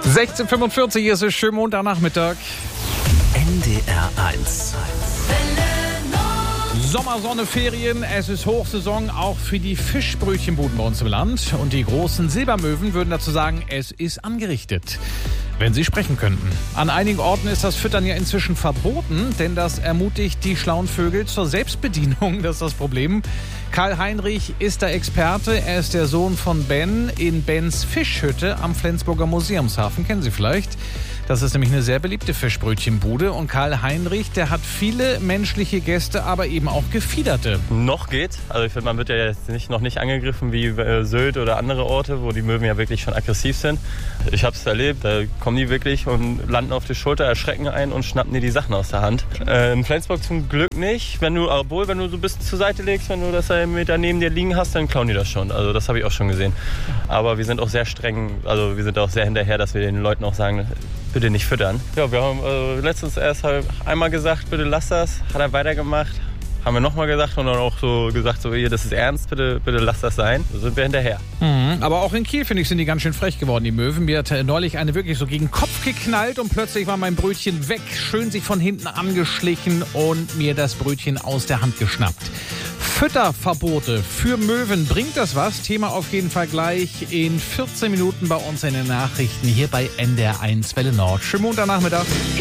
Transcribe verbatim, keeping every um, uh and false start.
sechzehn Uhr fünfundvierzig ist es, schönen Montagnachmittag. N D R eins. Sommersonne, Ferien, es ist Hochsaison auch für die Fischbrötchenbuden bei uns im Land. Und die großen Silbermöwen würden dazu sagen, es ist angerichtet, wenn sie sprechen könnten. An einigen Orten ist das Füttern ja inzwischen verboten, denn das ermutigt die schlauen Vögel zur Selbstbedienung. Das ist das Problem. Karl Heinrich ist der Experte. Er ist der Sohn von Ben in Bens Fischhütte am Flensburger Museumshafen. Kennen Sie vielleicht? Das ist nämlich eine sehr beliebte Fischbrötchenbude. Und Karl Heinrich, der hat viele menschliche Gäste, aber eben auch gefiederte. Noch geht. Also ich finde, man wird ja jetzt nicht, noch nicht angegriffen wie äh, Sylt oder andere Orte, wo die Möwen ja wirklich schon aggressiv sind. Ich habe es erlebt, da kommen die wirklich und landen auf die Schulter, erschrecken einen und schnappen dir die Sachen aus der Hand. Äh, in Flensburg zum Glück nicht. Wenn du, obwohl, wenn du so ein bisschen zur Seite legst, wenn du das einen Meter neben dir liegen hast, dann klauen die das schon. Also das habe ich auch schon gesehen. Aber wir sind auch sehr streng, also wir sind auch sehr hinterher, dass wir den Leuten auch sagen, bitte nicht füttern. Ja, wir haben äh, letztens erst halt einmal gesagt, bitte lass das. Hat er weitergemacht. Haben wir nochmal gesagt und dann auch so gesagt, so hier, das ist ernst, bitte, bitte lass das sein. So sind wir hinterher. Mhm, aber auch in Kiel, finde ich, sind die ganz schön frech geworden, die Möwen. Mir hat neulich eine wirklich so gegen den Kopf geknallt und plötzlich war mein Brötchen weg, schön sich von hinten angeschlichen und mir das Brötchen aus der Hand geschnappt. Fütterverbote für Möwen, bringt das was? Thema auf jeden Fall gleich in vierzehn Minuten bei uns in den Nachrichten hier bei N D R eins Welle Nord. Schönen Montagnachmittag.